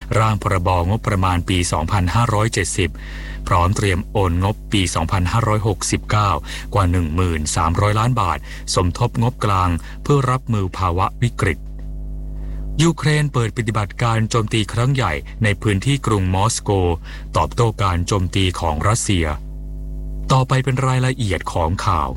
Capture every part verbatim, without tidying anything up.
ร่างพรบงบประมาณปี สองพันห้าร้อยเจ็ดสิบ พร้อมเตรียมโอนงบปี สองพันห้าร้อยหกสิบเก้า กว่า หนึ่งพันสามร้อย ล้านบาทสมทบงบกลางเพื่อรับมือภาวะวิกฤตยูเครนเปิดปฏิบัติการโจมตีครั้งใหญ่ในพื้นที่กรุงมอสโกตอบโต้การโจมตีของรัสเซียต่อไปเป็นรายละเอียดของข่า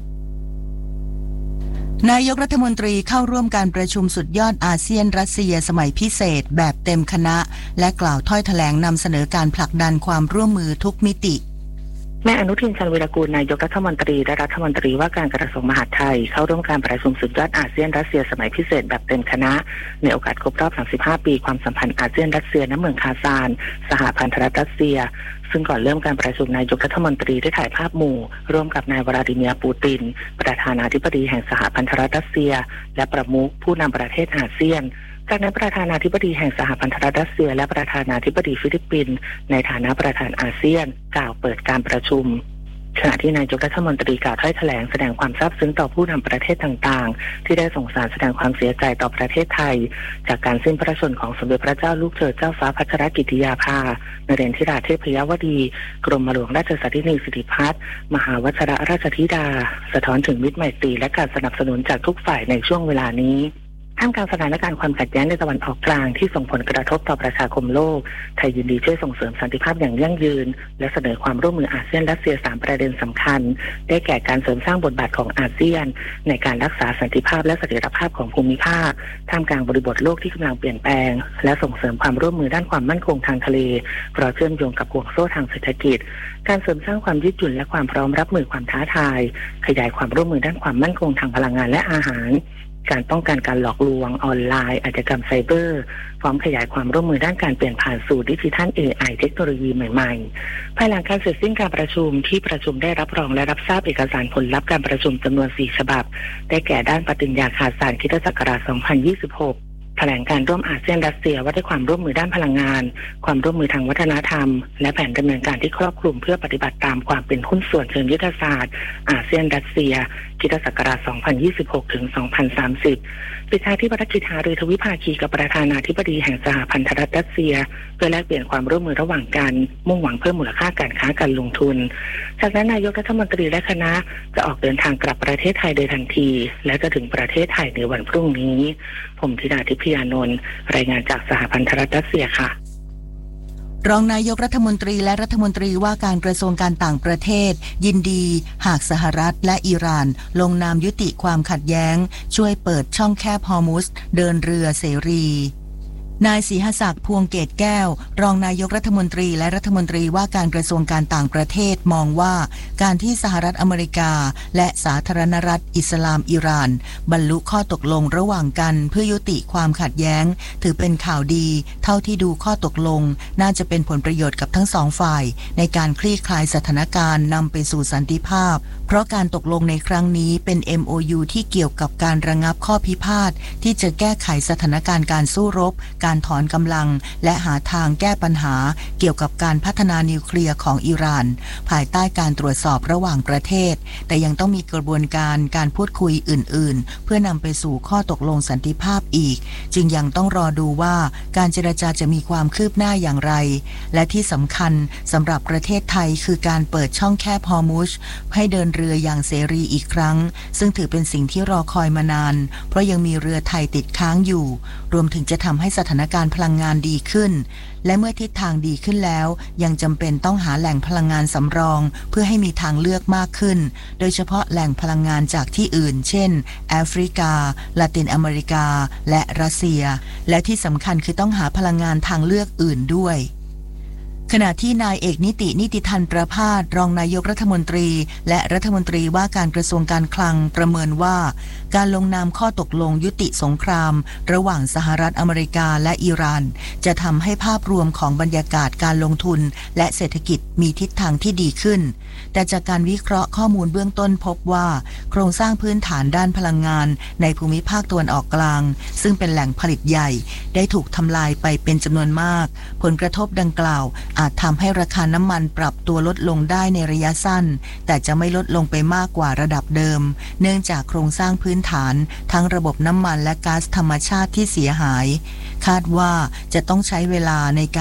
วนายกรัฐมนตรีเข้าร่วมการประชุมสุดยอดอาเซียนรัสเซียสมัยพิเศษแบบเต็มคณะและกล่าวถ้อยแถลงนำเสนอการผลักดันความร่วมมือทุกมิติแม่อนุทินชาญวีรกูลนายกรัฐมนตรีและรัฐมนตรีว่าการกระทรวงมหาดไทยเข้าร่วมการประชุมสุดยอดอาเซียนรัสเซียสมัยพิเศษแบบเต็มคณะในโอกาสครบรอบสามสิบห้าปีความสัมพันธ์อาเซียนรัสเซียณเมืองคาซานสหพันธรัฐรัสเซียซึ่งก่อนเริ่มการประชุมนายกรัฐมนตรีได้ถ่ายภาพหมู่ร่วมกับนายวลาดิเมียร์ปูตินประธานาธิบดีแห่งสหพันธรัฐรัสเซียและประมุขผู้นำประเทศอาเซียนจากนั้นประธานาธิบดีแห่งสหพันธรัฐรัสเซียและประธานาธิบดีฟิลิปปินส์ในฐานะประธานอาเซียนกล่าวเปิดการประชุมขณะที่นายกรัฐมนตรีกล่าวถ้อยแถลงแสดงความซาบซึ้งต่อผู้นำประเทศต่างๆที่ได้ส่งสารแสดงความเสียใจต่อประเทศไทยจากการสิ้นพระชนม์ของสมเด็จพระเจ้าลูกเธอเจ้าฟ้าพัชรกิติยาภานเรนทิราเทพยวดีกรมหลวงราชสันนีสิริพัฒน์มหาวชิรราชธิดาสะท้อนถึงมิตรไมตรีและการสนับสนุนจากทุกฝ่ายในช่วงเวลานี้ท่ามกลางสถานการณ์ความขัดแย้งในตะวันออกกลางที่ส่งผลกระทบต่อประชาคมโลกไทยยินดีช่วยส่งเสริมสันติภาพอย่างยั่งยืนและเสนอความร่วมมืออาเซียนรัสเซียสามประเด็นสำคัญได้แก่การเสริมสร้างบทบาทของอาเซียนในการรักษาสันติภาพและเสถียรภาพของภูมิภาคท่ามกลางบริบทโลกที่กำลังเปลี่ยนแปลงและส่งเสริมความร่วมมือด้านความมั่นคงทางทะเลเพราะเชื่อมโยงกับห่วงโซ่ทางเศรษฐกิจการเสริมสร้างความยืดหยุ่นและความพร้อมรับมือความท้าทายขยายความร่วมมือด้านความมั่นคงทางพลังงานและอาหารการป้องกันการหลอกลวงออนไลน์อาชญากรรมไซเบอร์พร้อมขยายความร่วมมือด้านการเปลี่ยนผ่านสู่ดิจิทัล เอ ไอ เทคโนโลยีใหม่ๆภายหลังการเสร็จสิ้นการประชุมที่ประชุมได้รับรองและรับทราบเอกสารผลลัพธ์การประชุมจำนวนสี่ฉบับได้แก่ด้านปฏิญญาคาซานคริสตศักราชสองพันยี่สิบหกแถลงการร่วมอาเซียนรัสเซียว่าด้วยความร่วมมือด้านพลังงานความร่วมมือทางวัฒนธรรมและแผนดำเนินการที่ครอบคลุมเพื่อปฏิบัติตามความเป็นหุ้นส่วนเชิงยุทธศาสตร์อาเซียนรัสเซียคริสตศักราชสองพันยี่สิบหกถึงสองพันสามสิบปิดท้ายที่ภารกิจหารือทวิภาคีกับประธานาธิบดีแห่งสหพันธรัฐรัสเซียเพื่อแลกเปลี่ยนความร่วมมือระหว่างกันมุ่งหวังเพิ่มมูลค่าการค้าการลงทุนจากนั้นนายกรัฐมนตรีและคณะจะออกเดินทางกลับประเทศไทยโดยทันทีและจะถึงประเทศไทยในวันพรุ่งนี้ผมธิดาทิพยานนท์รายงานจากสหพันธรัฐรัสเซียค่ะรองนายกรัฐมนตรีและรัฐมนตรีว่าการกระทรวงการต่างประเทศยินดีหากสหรัฐและอิหร่านลงนามยุติความขัดแย้งช่วยเปิดช่องแคบฮอร์มุซเดินเรือเสรีนายศรีหศักดิ์พวงเกตแก้วรองนายกรัฐมนตรีและรัฐมนตรีว่าการกระทรวงการต่างประเทศมองว่าการที่สหรัฐอเมริกาและสาธารณรัฐอิสลามอิหร่านบรรลุข้อตกลงระหว่างกันเพื่อยุติความขัดแย้งถือเป็นข่าวดีเท่าที่ดูข้อตกลงน่าจะเป็นผลประโยชน์กับทั้งสองฝ่ายในการคลี่คลายสถานการณ์นำไปสู่สันติภาพเพราะการตกลงในครั้งนี้เป็น เอ็ม โอ ยู ที่เกี่ยวกับการระงับข้อพิพาทที่จะแก้ไขสถานการณ์การสู้รบการถอนกำลังและหาทางแก้ปัญหาเกี่ยวกับการพัฒนานิวเคลียร์ของอิหร่านภายใต้การตรวจสอบระหว่างประเทศแต่ยังต้องมีกระบวนการการพูดคุยอื่นๆเพื่อนำไปสู่ข้อตกลงสันติภาพอีกจึงยังต้องรอดูว่าการเจรจาจะมีความคืบหน้าอย่างไรและที่สำคัญสำหรับประเทศไทยคือการเปิดช่องแคบฮอร์มุซให้เดินเรืออย่างเสรีอีกครั้งซึ่งถือเป็นสิ่งที่รอคอยมานานเพราะยังมีเรือไทยติดค้างอยู่รวมถึงจะทำให้สถานการณ์พลังงานดีขึ้นและเมื่อทิศทางดีขึ้นแล้วยังจำเป็นต้องหาแหล่งพลังงานสำรองเพื่อให้มีทางเลือกมากขึ้นโดยเฉพาะแหล่งพลังงานจากที่อื่นเช่นแอฟริกาลาตินอเมริกาและรัสเซียและที่สำคัญคือต้องหาพลังงานทางเลือกอื่นด้วยขณะที่นายเอกนิตินิติธันประภาสรองนายกรัฐมนตรีและรัฐมนตรีว่าการกระทรวงการคลังประเมินว่าการลงนามข้อตกลงยุติสงครามระหว่างสหรัฐอเมริกาและอิหร่านจะทำให้ภาพรวมของบรรยากาศการลงทุนและเศรษฐกิจมีทิศทางที่ดีขึ้นแต่จากการวิเคราะห์ข้อมูลเบื้องต้นพบว่าโครงสร้างพื้นฐานด้านพลังงานในภูมิภาคตะวันออกกลางซึ่งเป็นแหล่งผลิตใหญ่ได้ถูกทำลายไปเป็นจำนวนมากผลกระทบดังกล่าวอาจทำให้ราคาน้ำมันปรับตัวลดลงได้ในระยะสั้นแต่จะไม่ลดลงไปมากกว่าระดับเดิมเนื่องจากโครงสร้างพื้นฐานทั้งระบบน้ำมันและก๊าซธรรมชาติที่เสียหายคาดว่าจะต้องใช้เวลาในการ